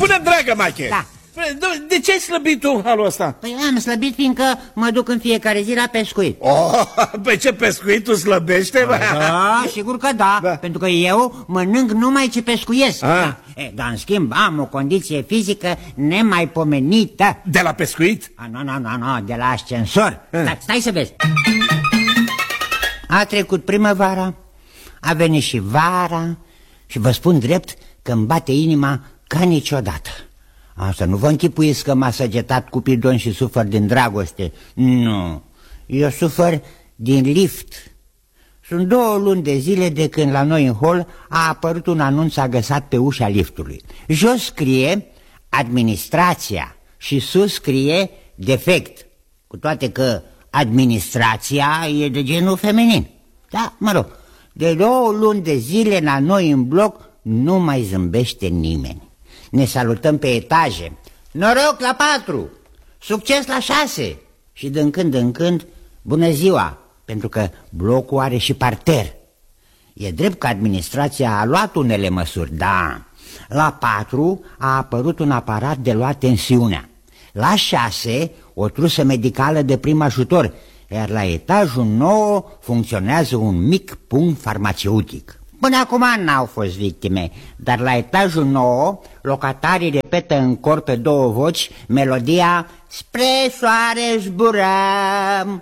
spune-mi, dragă Mache. Da. De ce ai slăbit tu halul ăsta? Păi am slăbit fiindcă mă duc în fiecare zi la pescuit. Pe ce pescuitul slăbește, bă? Da, sigur că da, pentru că eu mănânc numai ce pescuiesc. Da. Dar în schimb am o condiție fizică nemaipomenită. De la pescuit? Nu, de la ascensor. Stai să vezi. A trecut primăvara, a venit și vara și vă spun drept că îmi bate inima ca niciodată. Asta nu vă închipuiți că m-a săgetat Cupidon și sufăr din dragoste. Nu, eu sufăr din lift. Sunt 2 luni de zile de când la noi în hol a apărut un anunț agăsat pe ușa liftului. Jos scrie administrația și sus scrie defect. Cu toate că administrația e de genul feminin. Da, mă rog, de 2 luni de zile la noi în bloc nu mai zâmbește nimeni. Ne salutăm pe etaje. Noroc la 4, succes la 6 și din când în când bună ziua, pentru că blocul are și parter. E drept că administrația a luat unele măsuri, da. La 4 a apărut un aparat de luat tensiunea. La 6 o trusă medicală de prim ajutor, iar la etajul 9 funcționează un mic punct farmaceutic. Până acum n-au fost victime, dar la etajul 9 locatarii repetă în cor pe 2 voci melodia "Spre soare zburăm".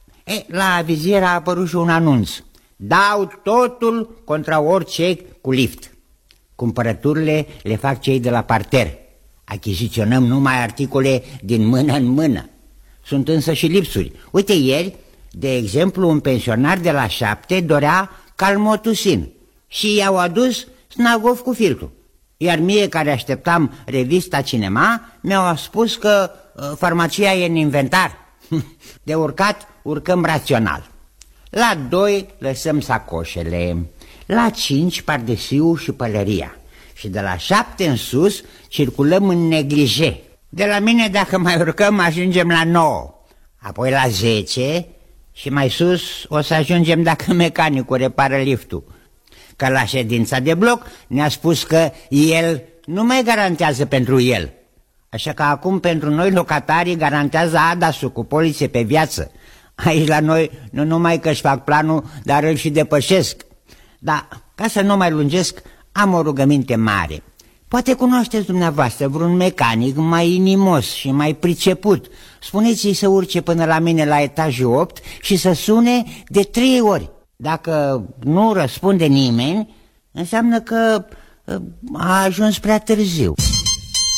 La vizier a apărut și un anunț: dau totul contra orice cu lift. Cumpărăturile le fac cei de la parter. Achiziționăm numai articole din mână în mână. Sunt însă și lipsuri. Uite, ieri, de exemplu, un pensionar de la 7 dorea calmotusin și i-au adus snagov cu filtru. Iar mie, care așteptam revista Cinema, mi-au spus că farmacia e în inventar. De urcat, urcăm rațional. La 2 lăsăm sacoșele, la 5 pardesiul și pălăria și de la 7 în sus circulăm în neglije. De la mine, dacă mai urcăm, ajungem la 9, apoi la 10 și mai sus o să ajungem dacă mecanicul repară liftul. Că la ședința de bloc ne-a spus că el nu mai garantează pentru el. Așa că acum pentru noi locatarii garantează ADAS-ul cu polițe pe viață. Aici la noi nu numai că își fac planul, dar îl și depășesc. Dar ca să nu mai lungesc, am o rugăminte mare. Poate cunoașteți dumneavoastră vreun mecanic mai inimos și mai priceput. Spuneți-i să urce până la mine la etajul 8 și să sune de 3 ori. Dacă nu răspunde nimeni, înseamnă că a ajuns prea târziu.